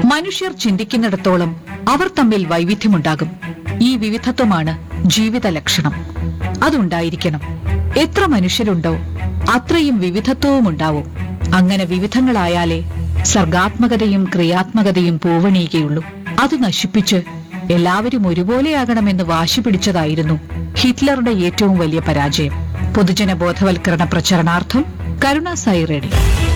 മനുഷ്യർ ചിന്തിക്കുന്നിടത്തോളം അവർ തമ്മിൽ വൈവിധ്യമുണ്ടാകും. ഈ വിവിധത്വമാണ് ജീവിത ലക്ഷണം. അതുണ്ടായിരിക്കണം. എത്ര മനുഷ്യരുണ്ടോ അത്രയും വിവിധത്വവും ഉണ്ടാവും. അങ്ങനെ വിവിധങ്ങളായാലേ സർഗാത്മകതയും ക്രിയാത്മകതയും പൂവണിയുകയുള്ളൂ. അത് നശിപ്പിച്ച് എല്ലാവരും ഒരുപോലെയാകണമെന്ന് വാശി പിടിച്ചതായിരുന്നു ഹിറ്റ്ലറുടെ ഏറ്റവും വലിയ പരാജയം. പൊതുജന ബോധവൽക്കരണ പ്രചരണാർത്ഥം കരുണ സായി റേഡിയോ.